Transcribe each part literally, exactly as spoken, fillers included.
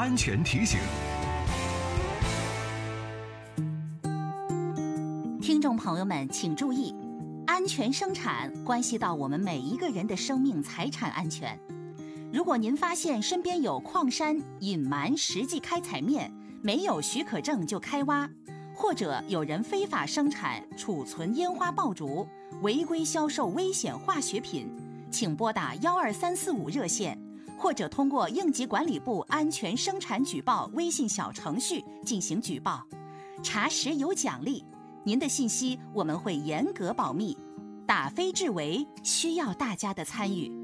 安全提醒。 听众朋友们请注意，安全生产关系到我们每一个人的生命财产安全。如果您发现身边有矿山隐瞒实际开采面，没有许可证就开挖，或者有人非法生产、储存烟花爆竹，违规销售危险化学品，请拨打幺二三四五热线，或者通过应急管理部安全生产举报微信小程序进行举报。查实有奖励，您的信息我们会严格保密，打非治为，需要大家的参与。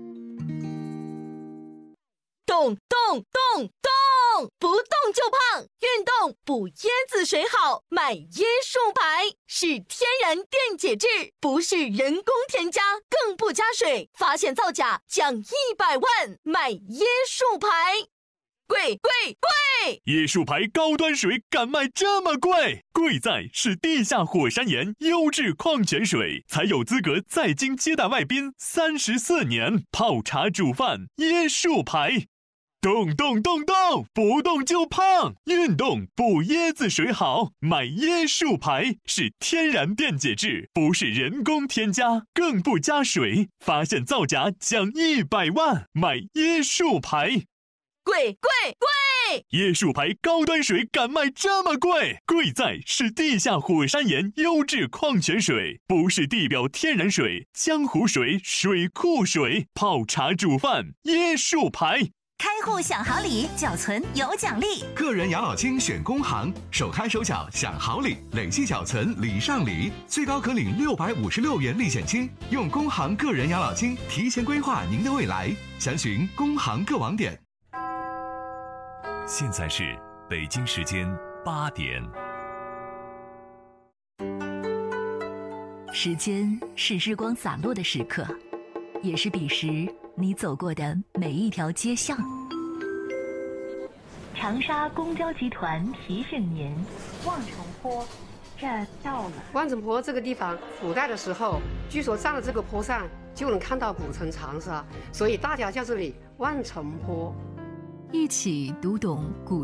动动动动，不动就胖，运动补椰子水好，买椰树牌是天然电解质，不是人工添加，更不加水，发现造假奖一百万，买椰树牌。贵贵贵！ 椰树牌高端水敢卖这么贵？贵在是地下火山岩优质矿泉水，才有资格在京接待外宾三十四年，泡茶煮饭椰树牌。动动动动，不动就胖，运动补椰子水好，买椰树牌是天然电解质，不是人工添加，更不加水，发现造假奖一百万，买椰树牌。 贵贵贵！ 椰树牌高端水敢卖这么贵？贵在是地下火山岩优质矿泉水，不是地表天然水、江湖水、水库水，泡茶煮饭椰树牌。 开户享好礼，缴存有奖励。 个人养老金选工行，首开首缴享好礼，累计缴存礼上礼，最高可领六百五十六元历险金。用工行个人养老金提前规划您的未来，详询工行各网点。 现在是北京时间八点。 时间是日光洒落的时刻，也是彼时你走过的每一条街巷。长沙公交集团提醒您，望城坡这到了。 望城坡这个地方，古代的时候，据说站在这个坡上就能看到古城长沙，所以大家叫这里望城坡。 一起读懂古